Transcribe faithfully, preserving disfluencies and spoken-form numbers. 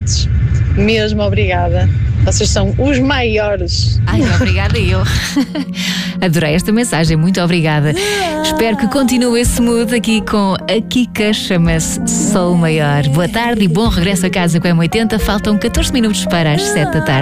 ouvintes. Mesmo obrigada. Vocês são os maiores. Ai, obrigada eu. Adorei esta mensagem, muito obrigada. Espero que continue esse mood aqui com a Kika, chama-se Sou Maior. Boa tarde e bom regresso a casa com a M oitenta. Faltam catorze minutos para as sete da tarde.